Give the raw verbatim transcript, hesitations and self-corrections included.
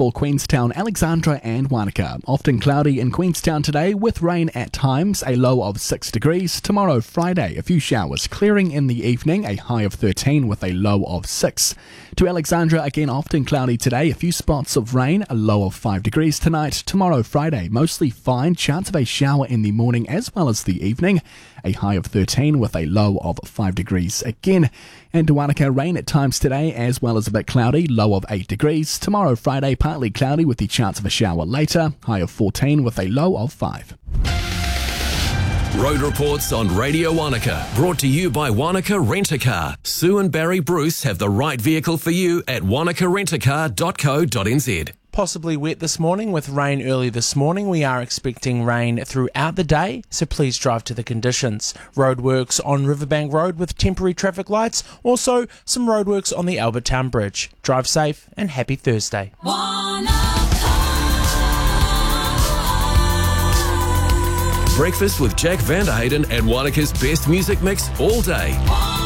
for Queenstown, Alexandra and Wanaka. Often cloudy in Queenstown today with rain at times, a low of six degrees. Tomorrow, Friday, a few showers clearing in the evening, a high of thirteen with a low of six. To Alexandra, again often cloudy today, a few spots of rain, a low of five degrees tonight. Tomorrow, Friday, mostly fine, chance of a shower in the morning as well as the evening, a high of thirteen with a low of five degrees again. And to Wanaka, rain at times today as well as a bit cloudy, low of eight degrees. Tomorrow, Friday, partly cloudy with the chance of a shower later, high of fourteen with a low of five. Road reports on Radio Wanaka, brought to you by Wanaka Rent-A-Car. Sue and Barry Bruce have the right vehicle for you at wanaka rent a car dot co dot n z. Possibly wet this morning with rain early this morning. We are expecting rain throughout the day, so please drive to the conditions. Roadworks on Riverbank Road with temporary traffic lights. Also, some roadworks on the Albertown Bridge. Drive safe and happy Thursday. Breakfast with Jack Vanderhayden and Wanaka's best music mix all day.